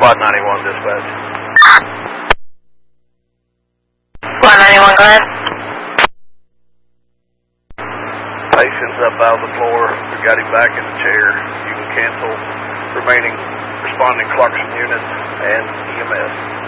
Quad 91 dispatch. Quad 91, go ahead. Patient's up out of the floor. We got him back in the chair. You can cancel remaining responding Clarkson units and EMS.